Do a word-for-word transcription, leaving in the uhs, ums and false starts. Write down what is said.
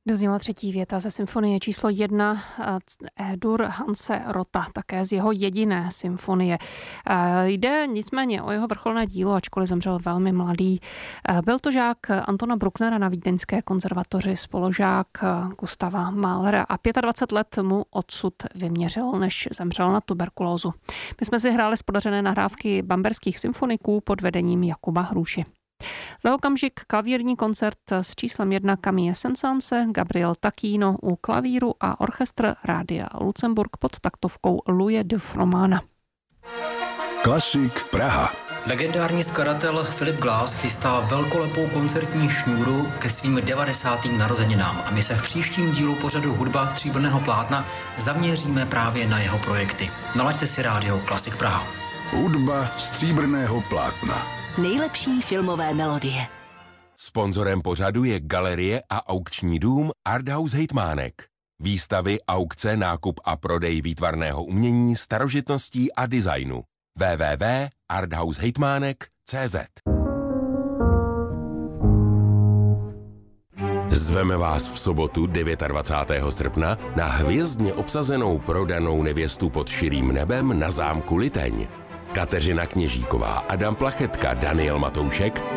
Dozněla třetí věta ze symfonie číslo jedna E-dur Hanse Rotta, také z jeho jediné symfonie. Jde nicméně o jeho vrcholné dílo, ačkoliv zemřel velmi mladý. Byl to žák Antona Brucknera na Vídeňské konzervatoři, spolužák Gustava Mahlera a dvacet pět let mu odsud vyměřil, než zemřel na tuberkulózu. My jsme si hráli spodařené nahrávky bamberských symfoniků pod vedením Jakuba Hruši. Za okamžik klavírní koncert s číslem jedna Camille Saint-Saëns, Gabriel Tacchino u klavíru a orchestr Rádia Lucemburk pod taktovkou Louise de Fromána. Klasik Praha. Legendární skladatel Philip Glass chystá velkolepou koncertní šňůru ke svým devadesátým narozeninám a my se v příštím dílu pořadu Hudba stříbrného plátna zaměříme právě na jeho projekty. Nalaďte si rádio Klasik Praha. Hudba stříbrného plátna. Nejlepší filmové melodie. Sponzorem pořadu je galerie a aukční dům Arthouse Hejtmánek. Výstavy, aukce, nákup a prodej výtvarného umění, starožitností a designu. w w w tečka arthouse hejtmánek tečka c z Zveme vás v sobotu dvacátého devátého srpna na hvězdně obsazenou prodanou nevěstu pod širým nebem na zámku Liteň. Kateřina Kněžíková, Adam Plachetka, Daniel Matoušek